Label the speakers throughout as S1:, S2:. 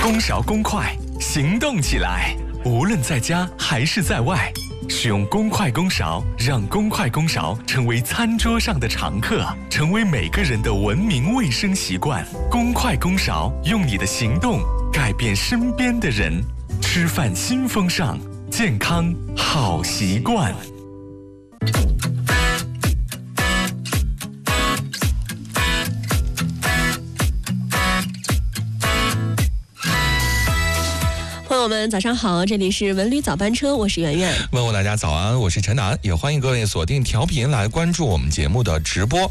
S1: 公勺公筷，行动起来！无论在家还是在外，使用公筷公勺，让公筷公勺成为餐桌上的常客，成为每个人的文明卫生习惯。公筷公勺，用你的行动改变身边的人。吃饭新风尚，健康好习惯。
S2: 朋友们早上好，这里是文旅早班车，我是圆圆。
S3: 问候大家早安，我是陈楠，也欢迎各位锁定调频来关注我们节目的直播。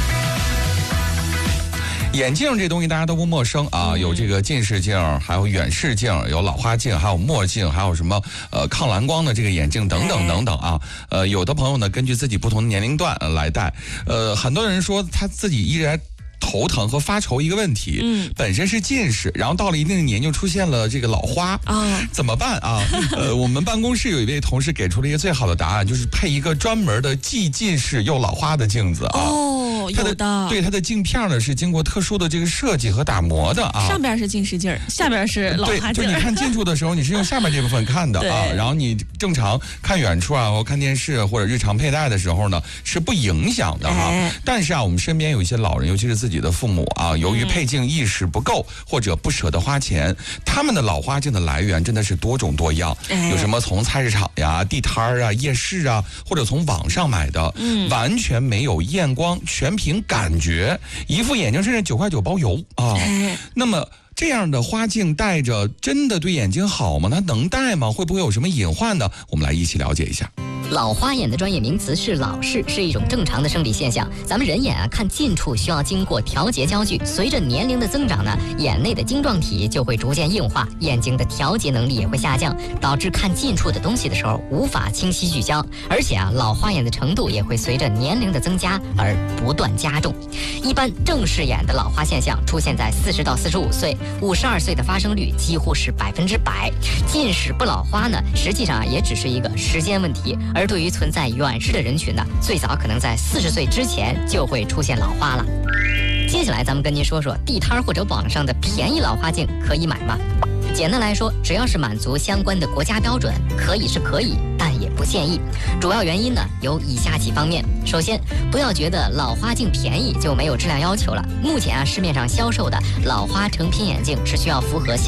S3: 眼镜这东西大家都不陌生啊，有这个近视镜，还有远视镜，有老花镜，还有墨镜，还有什么抗蓝光的这个眼镜等等等等啊。有的朋友呢根据自己不同的年龄段来戴，很多人说他自己依然头疼和发愁一个问题，本身是近视，然后到了一定的年就出现了这个老花怎么办啊？我们办公室有一位同事给出了一个最好的答案，就是配一个专门的既近视又老花的镜子啊。
S2: 有的，
S3: 对，它的镜片呢是经过特殊的这个设计和打磨的啊。
S2: 上边是近视镜，下边是老花镜。
S3: 对，就你看近处的时候，你是用下面这部分看的啊，然后你正常看远处啊，或看电视或者日常佩戴的时候呢，是不影响的哈。但是啊，我们身边有一些老人，尤其是自己的父母啊，由于配镜意识不够或者不舍得花钱，他们的老花镜的来源真的是多种多样，有什么从菜市场呀、地摊啊、夜市啊，或者从网上买的，完全没有验光，全凭感觉，一副眼镜甚至9块9包邮啊。那么这样的花镜戴着真的对眼睛好吗？它能戴吗？会不会有什么隐患呢？我们来一起了解一下。
S4: 老花眼的专业名词是老视，是一种正常的生理现象。咱们人眼看近处需要经过调节焦距，随着年龄的增长呢，眼内的晶状体就会逐渐硬化，眼睛的调节能力也会下降，导致看近处的东西的时候无法清晰聚焦。而且老花眼的程度也会随着年龄的增加而不断加重。一般正视眼的老花现象出现在40到45岁，52岁的发生率几乎是100%。近视不老花呢，实际上也只是一个时间问题。而对于存在远视的人群呢，最早可能在40岁之前就会出现老花了。接下来咱们跟您说说地摊或者网上的便宜老花镜可以买吗？简单来说，只要是满足相关的国家标准，可以是可以，但也不建议。主要原因呢有以下几方面。首先，不要觉得老花镜便宜就没有质量要求了。目前市面上销售的老花成品眼镜是需要符合